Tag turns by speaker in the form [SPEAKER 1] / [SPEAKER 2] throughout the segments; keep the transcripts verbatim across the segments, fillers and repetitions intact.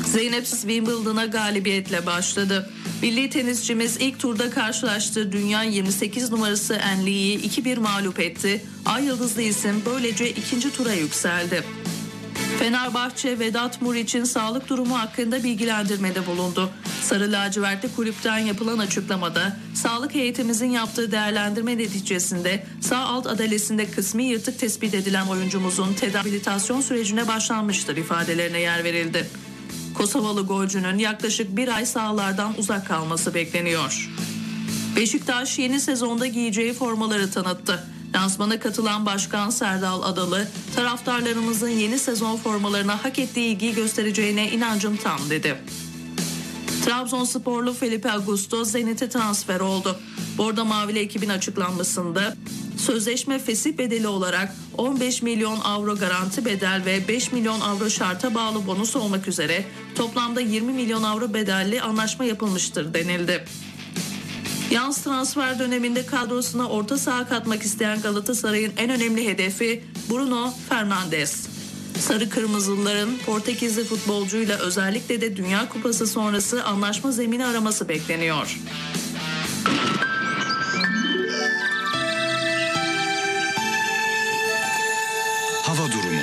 [SPEAKER 1] Zeynep Wimbledon'a galibiyetle başladı. Milli tenisçimiz ilk turda karşılaştığı dünya yirmi sekiz numarası En Li'yi iki bir mağlup etti. Ay yıldızlı isim böylece ikinci tura yükseldi. Fenerbahçe Vedat Muriç'in sağlık durumu hakkında bilgilendirmede bulundu. Sarı lacivertli kulüpten yapılan açıklamada sağlık heyetimizin yaptığı değerlendirme neticesinde sağ alt adalesinde kısmi yırtık tespit edilen oyuncumuzun rehabilitasyon sürecine başlanmıştır ifadelerine yer verildi. Kosovalı golcünün yaklaşık bir ay sahalardan uzak kalması bekleniyor. Beşiktaş yeni sezonda giyeceği formaları tanıttı. Lansmana katılan Başkan Serdal Adalı, taraftarlarımızın yeni sezon formalarına hak ettiği ilgiyi göstereceğine inancım tam dedi. Trabzonsporlu Felipe Augusto Zenit'e transfer oldu. Bordo Mavili ekibin açıklanmasında sözleşme fesih bedeli olarak on beş milyon avro garanti bedel ve beş milyon avro şarta bağlı bonus olmak üzere toplamda yirmi milyon avro bedelli anlaşma yapılmıştır denildi. Yaz transfer döneminde kadrosuna orta saha katmak isteyen Galatasaray'ın en önemli hedefi Bruno Fernandes. Sarı Kırmızılıların Portekizli futbolcuyla özellikle de Dünya Kupası sonrası anlaşma zemini araması bekleniyor.
[SPEAKER 2] Hava durumu.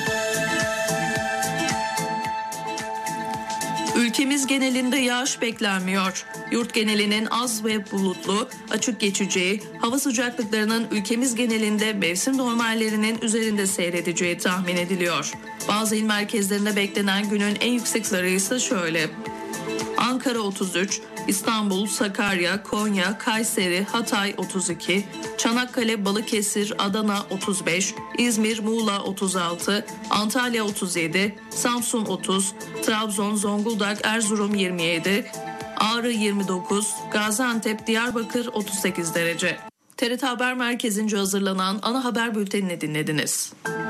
[SPEAKER 1] Ülkemiz genelinde yağış beklenmiyor. Yurt genelinin az ve bulutlu, açık geçeceği, hava sıcaklıklarının ülkemiz genelinde mevsim normallerinin üzerinde seyredeceği tahmin ediliyor. Bazı il merkezlerinde beklenen günün en yüksekleri ise şöyle: Ankara otuz üç, İstanbul, Sakarya, Konya, Kayseri, Hatay otuz iki, Çanakkale, Balıkesir, Adana otuz beş, İzmir, Muğla otuz altı, Antalya otuz yedi, Samsun otuz, Trabzon, Zonguldak, Erzurum yirmi yedi, Ağrı yirmi dokuz, Gaziantep, Diyarbakır otuz sekiz derece. T R T Haber Merkezi'nce hazırlanan ana haber bültenini dinlediniz.